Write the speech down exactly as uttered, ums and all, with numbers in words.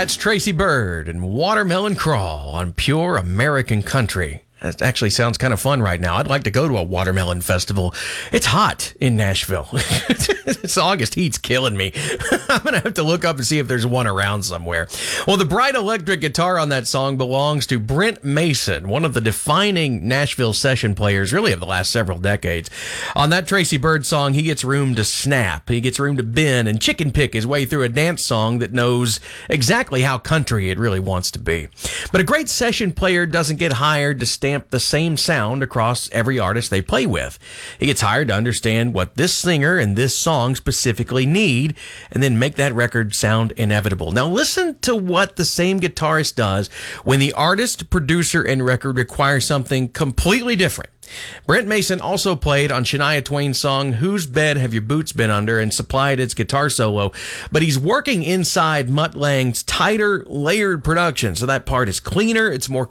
That's Tracy Byrd and Watermelon Crawl on Pure American Country. That actually sounds kind of fun right now. I'd like to go to a watermelon festival. It's hot in Nashville. This August heat's killing me. I'm going to have to look up and see if there's one around somewhere. Well, the bright electric guitar on that song belongs to Brent Mason, one of the defining Nashville session players, really, of the last several decades. On that Tracy Byrd song, he gets room to snap. He gets room to bend and chicken pick his way through a dance song that knows exactly how country it really wants to be. But a great session player doesn't get hired to stamp the same sound across every artist they play with. He gets hired to understand what this singer and this song specifically need and then make that record sound inevitable. Now listen to what the same guitarist does when the artist, producer, and record require something completely different. Brent Mason also played on Shania Twain's song Whose Bed Have Your Boots Been Under and supplied its guitar solo, but he's working inside Mutt Lange's tighter, layered production, so that part is cleaner, it's more